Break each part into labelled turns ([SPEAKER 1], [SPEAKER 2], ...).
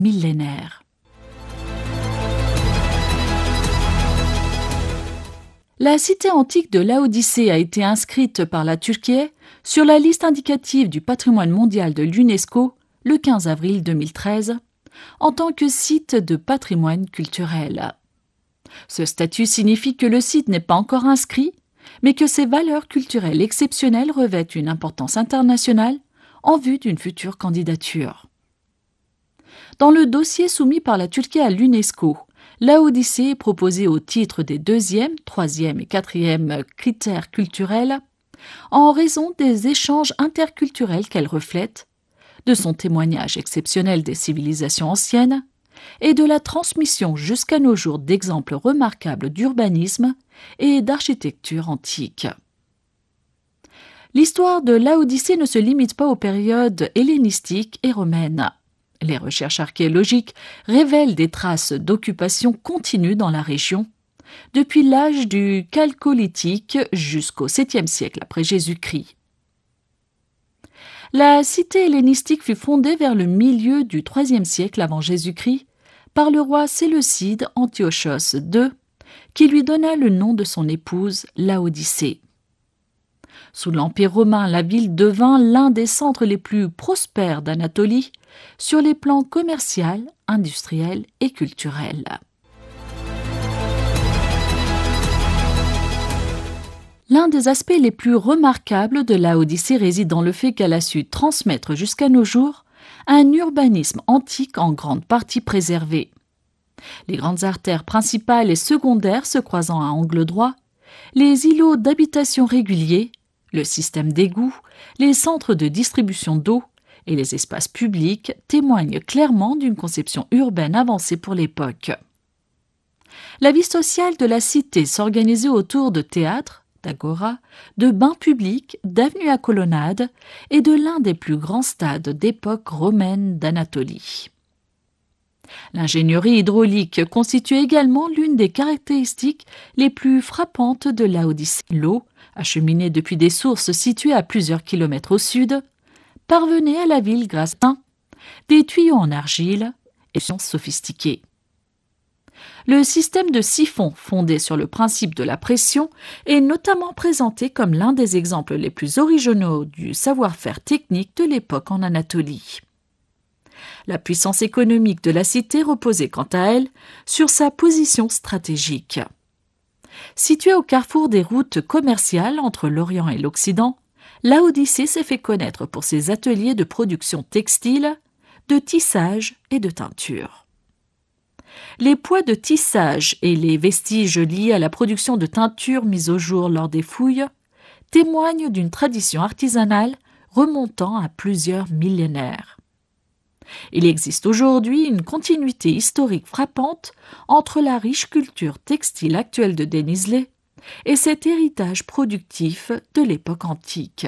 [SPEAKER 1] millénaire. La cité antique de Laodicée a été inscrite par la Turquie sur la liste indicative du patrimoine mondial de l'UNESCO le 15 avril 2013 en tant que site de patrimoine culturel. Ce statut signifie que le site n'est pas encore inscrit, mais que ses valeurs culturelles exceptionnelles revêtent une importance internationale en vue d'une future candidature. Dans le dossier soumis par la Turquie à l'UNESCO, Laodicée est proposée au titre des 2e, 3e et 4e critères culturels en raison des échanges interculturels qu'elle reflète, de son témoignage exceptionnel des civilisations anciennes et de la transmission jusqu'à nos jours d'exemples remarquables d'urbanisme et d'architecture antique. L'histoire de Laodicée ne se limite pas aux périodes hellénistiques et romaines. Les recherches archéologiques révèlent des traces d'occupation continue dans la région, depuis l'âge du Chalcolithique jusqu'au 7e siècle après Jésus-Christ. La cité hellénistique fut fondée vers le milieu du IIIe siècle avant Jésus-Christ par le roi séleucide Antiochos II, qui lui donna le nom de son épouse Laodicée. Sous l'Empire romain, la ville devint l'un des centres les plus prospères d'Anatolie sur les plans commercial, industriel et culturel. L'un des aspects les plus remarquables de Laodicée réside dans le fait qu'elle a su transmettre jusqu'à nos jours un urbanisme antique en grande partie préservé. Les grandes artères principales et secondaires se croisant à angle droit, les îlots d'habitation réguliers, le système d'égouts, les centres de distribution d'eau et les espaces publics témoignent clairement d'une conception urbaine avancée pour l'époque. La vie sociale de la cité s'organisait autour de théâtres, d'agora, de bains publics, d'avenues à colonnades et de l'un des plus grands stades d'époque romaine d'Anatolie. L'ingénierie hydraulique constitue également l'une des caractéristiques les plus frappantes de Laodicée. L'eau, acheminée depuis des sources situées à plusieurs kilomètres au sud, parvenait à la ville grâce à des tuyaux en argile et sciences sophistiquées. Le système de siphon, fondé sur le principe de la pression, est notamment présenté comme l'un des exemples les plus originaux du savoir-faire technique de l'époque en Anatolie. La puissance économique de la cité reposait quant à elle sur sa position stratégique. Située au carrefour des routes commerciales entre l'Orient et l'Occident, Laodicée s'est fait connaître pour ses ateliers de production textile, de tissage et de teinture. Les poids de tissage et les vestiges liés à la production de teinture mis au jour lors des fouilles témoignent d'une tradition artisanale remontant à plusieurs millénaires. Il existe aujourd'hui une continuité historique frappante entre la riche culture textile actuelle de Denizli et cet héritage productif de l'époque antique.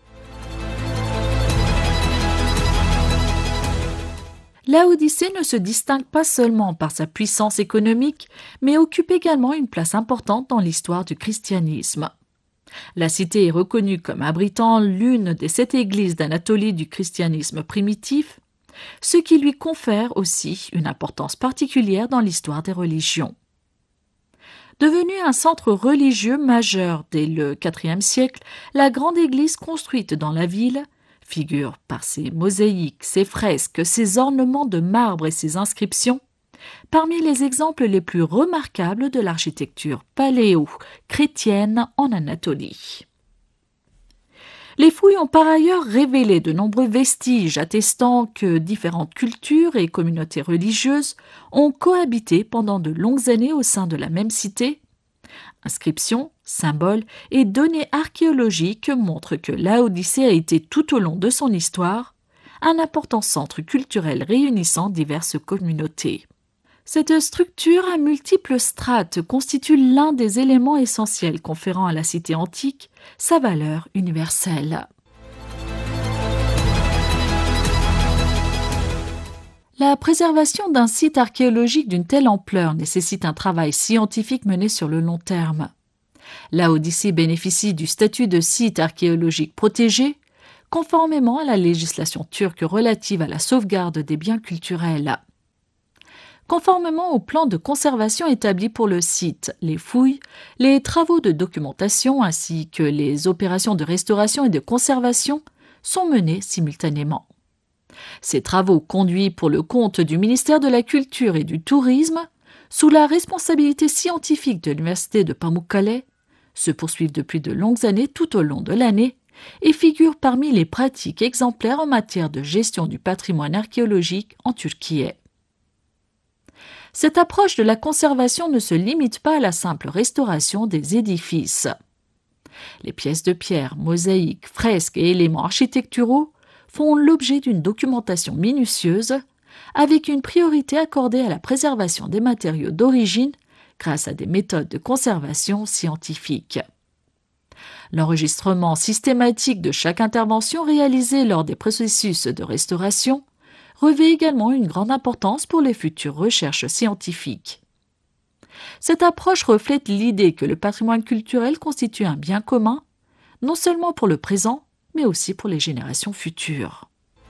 [SPEAKER 1] Laodicée ne se distingue pas seulement par sa puissance économique, mais occupe également une place importante dans l'histoire du christianisme. La cité est reconnue comme abritant l'une des 7 églises d'Anatolie du christianisme primitif, ce qui lui confère aussi une importance particulière dans l'histoire des religions. Devenue un centre religieux majeur dès le IVe siècle, la grande église construite dans la ville figure par ses mosaïques, ses fresques, ses ornements de marbre et ses inscriptions parmi les exemples les plus remarquables de l'architecture paléo-chrétienne en Anatolie. Les fouilles ont par ailleurs révélé de nombreux vestiges attestant que différentes cultures et communautés religieuses ont cohabité pendant de longues années au sein de la même cité. Inscriptions, symboles et données archéologiques montrent que Laodicée a été tout au long de son histoire un important centre culturel réunissant diverses communautés. Cette structure à multiples strates constitue l'un des éléments essentiels conférant à la cité antique sa valeur universelle. La préservation d'un site archéologique d'une telle ampleur nécessite un travail scientifique mené sur le long terme. Laodicée bénéficie du statut de site archéologique protégé, conformément à la législation turque relative à la sauvegarde des biens culturels. Conformément au plan de conservation établi pour le site, les fouilles, les travaux de documentation ainsi que les opérations de restauration et de conservation sont menés simultanément. Ces travaux, conduits pour le compte du ministère de la Culture et du Tourisme, sous la responsabilité scientifique de l'Université de Pamukkale, se poursuivent depuis de longues années tout au long de l'année et figurent parmi les pratiques exemplaires en matière de gestion du patrimoine archéologique en Turquie. Cette approche de la conservation ne se limite pas à la simple restauration des édifices. Les pièces de pierre, mosaïques, fresques et éléments architecturaux font l'objet d'une documentation minutieuse, avec une priorité accordée à la préservation des matériaux d'origine grâce à des méthodes de conservation scientifiques. L'enregistrement systématique de chaque intervention réalisée lors des processus de restauration revêt également une grande importance pour les futures recherches scientifiques. Cette approche reflète l'idée que le patrimoine culturel constitue un bien commun, non seulement pour le présent, mais aussi pour les générations futures.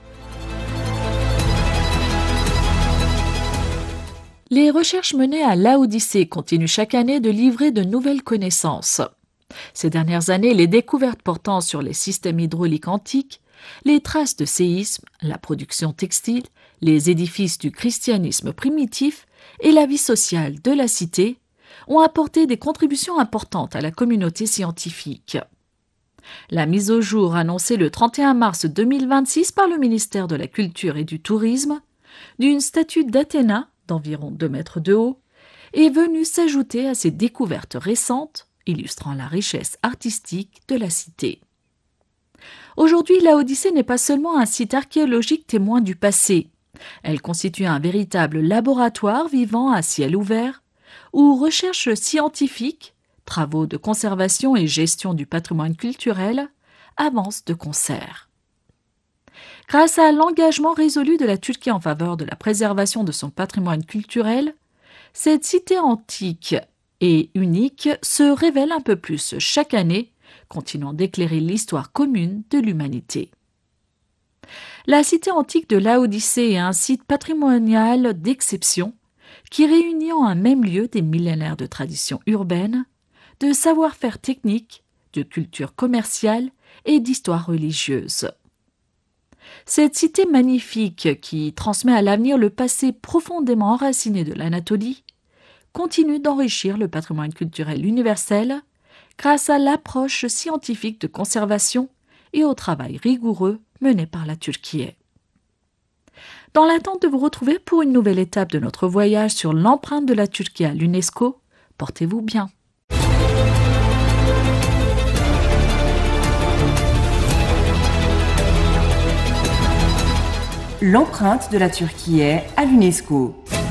[SPEAKER 1] Les recherches menées à Laodicée continuent chaque année de livrer de nouvelles connaissances. Ces dernières années, les découvertes portant sur les systèmes hydrauliques antiques, les traces de séismes, la production textile, les édifices du christianisme primitif et la vie sociale de la cité ont apporté des contributions importantes à la communauté scientifique. La mise au jour annoncée le 31 mars 2026 par le ministère de la Culture et du Tourisme d'une statue d'Athéna d'environ 2 mètres de haut est venue s'ajouter à ces découvertes récentes illustrant la richesse artistique de la cité. Aujourd'hui, Laodicée n'est pas seulement un site archéologique témoin du passé. Elle constitue un véritable laboratoire vivant à ciel ouvert, où recherches scientifiques, travaux de conservation et gestion du patrimoine culturel avancent de concert. Grâce à l'engagement résolu de la Turquie en faveur de la préservation de son patrimoine culturel, cette cité antique et unique se révèle un peu plus chaque année, continuant d'éclairer l'histoire commune de l'humanité. La cité antique de Laodicée est un site patrimonial d'exception qui réunit en un même lieu des millénaires de traditions urbaines, de savoir-faire technique, de culture commerciale et d'histoire religieuse. Cette cité magnifique qui transmet à l'avenir le passé profondément enraciné de l'Anatolie continue d'enrichir le patrimoine culturel universel grâce à l'approche scientifique de conservation et au travail rigoureux mené par la Turquie. Dans l'attente de vous retrouver pour une nouvelle étape de notre voyage sur l'empreinte de la Turquie à l'UNESCO, portez-vous bien.
[SPEAKER 2] L'empreinte de la Turquie à l'UNESCO.